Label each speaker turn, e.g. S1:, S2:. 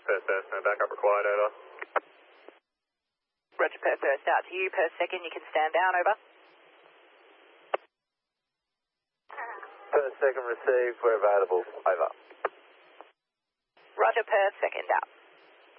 S1: Perth first, no backup required, over.
S2: Roger, Perth first out to you. Perth second, you can stand down, over.
S3: Perth second received, we're available, over.
S2: Roger, Perth second out.